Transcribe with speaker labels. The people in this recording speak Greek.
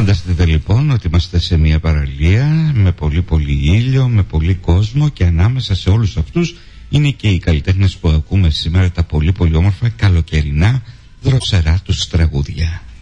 Speaker 1: Φανταστείτε λοιπόν ότι είμαστε σε μια παραλία με πολύ ήλιο, με πολύ κόσμο, και ανάμεσα σε όλους αυτούς είναι και οι καλλιτέχνες που ακούμε σήμερα, τα πολύ όμορφα καλοκαιρινά δροσερά τους τραγούδια.